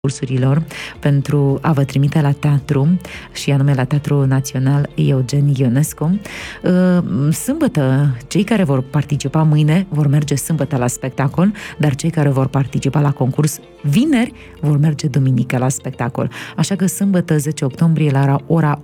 cursurilor pentru a vă trimite la teatru, și anume la Teatrul Național Eugen Ionescu. Sâmbătă, cei care vor participa mâine vor merge sâmbătă la spectacol, dar cei care vor participa la concurs vineri vor merge duminică la spectacol. Așa că sâmbătă, 10 octombrie, la ora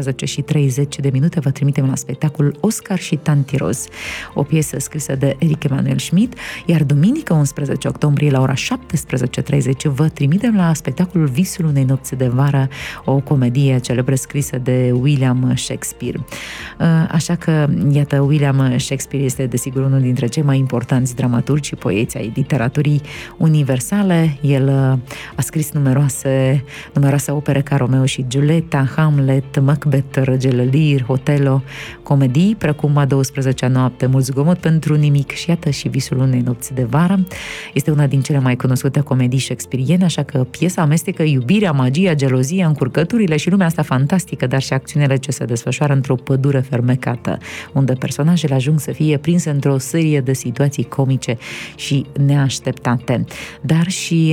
18:30 vă trimitem la spectacolul Oscar și Tanti Roz, o piesă scrisă de Eric Emanuel Schmidt, iar duminică, 11 octombrie, la ora 17:30 vă trimitem la spectacolul Visul unei nopți de vară, o comedie celebră scrisă de William Shakespeare. Așa că, iată, William Shakespeare este desigur unul dintre cei mai importanți dramaturgi și poeți ai literaturii universale. El a scris numeroase opere ca Romeo și Giulietta, Hamlet, Macbeth, Regele Lear, Otello, comedii precum A 12-a noapte, Mult zgomot pentru nimic și iată și Visul unei nopți de vară. Este una din cele mai cunoscute comedii shakespeariene, așa că piesa amestecă iubirea, magia, gelozia, încurcăturile și lumea asta fantastică, dar și acțiunile ce se desfășoară într-o pădure fermecată, unde personajele ajung să fie prinse într-o serie de situații comice și neașteptate. Dar și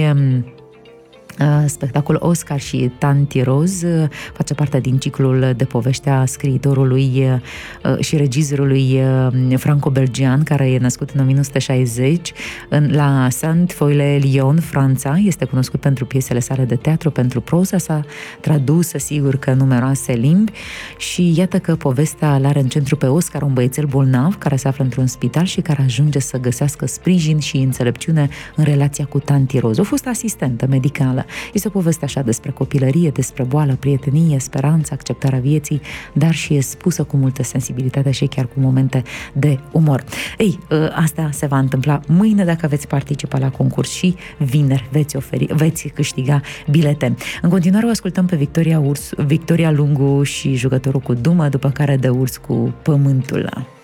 spectacolul Oscar și Tanti Roz face parte din ciclul de poveste a scriitorului și regizorului franco-belgian, care e născut în 1960 la Saint-Foy-le-Lyon, Franța. Este cunoscut pentru piesele sale de teatru, pentru proza sa tradusă, sigur că în numeroase limbi, și iată că povestea l-are în centru pe Oscar, un băiețel bolnav care se află într-un spital și care ajunge să găsească sprijin și înțelepciune în relația cu Tanti Roz, o fostă asistentă medicală. Este o poveste așa despre copilărie, despre boală, prietenie, speranță, acceptarea vieții, dar și e spusă cu multă sensibilitate și chiar cu momente de umor. Ei, asta se va întâmpla mâine dacă veți participa la concurs și vineri veți câștiga bilete. În continuare o ascultăm pe Victoria Lungu și Jucătorul cu Dumă, după care de Urs cu Pământul.